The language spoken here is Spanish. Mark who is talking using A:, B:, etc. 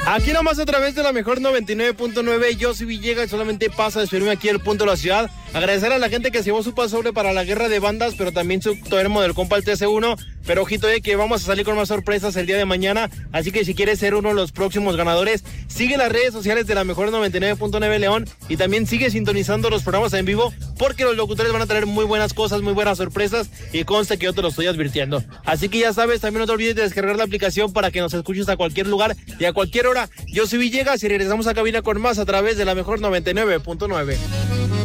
A: Aquí nomás a través de la mejor 99.9, yo soy Villegas, solamente pasa a despedirme aquí al punto de la ciudad. Agradecer a la gente que se llevó su pasoble para la guerra de bandas, pero también su termo del compa el TC1. Pero ojito que vamos a salir con más sorpresas el día de mañana, así que si quieres ser uno de los próximos ganadores, sigue las redes sociales de la mejor 99.9 León y también sigue sintonizando los programas en vivo, porque los locutores van a traer muy buenas cosas, muy buenas sorpresas, y consta que yo te lo estoy advirtiendo. Así que ya sabes, también no te olvides de descargar la aplicación para que nos escuches a cualquier lugar y a cualquier hora. Yo soy Villegas y regresamos a cabina con más a través de la mejor 99.9.